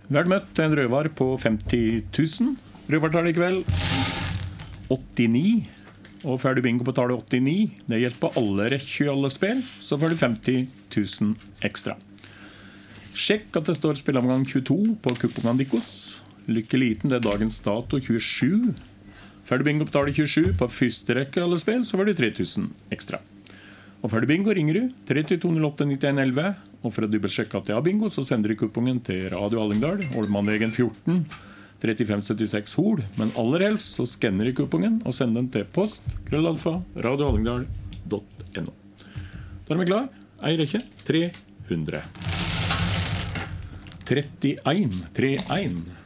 Vel møtt til en rødvar på 50 000. Rødvartallet i kveld 89. Og ferdig bingo på tallet 89. Det gjelder på alle rekker i alle spill. Så får du 50 000 ekstra. Sjekk at det står spillemgang 22 på kupongen Dikos. Lykke liten, det er dagens dato 27. Ferdig bingo på tallet 27 på første rekke i alle spill. Så får du 3000 ekstra. Og ferdig bingo ringer du 3208-9111. Og for å dobbeltsjekke at det er bingo, så sender du kupongen til Radio Hallingdal, Olmannvegen 14, 3576 Hol. Men aller helst så skanner du kupongen og sender den til post@radiohallingdal.no. Da er vi klar. Ei rekke 300. 31.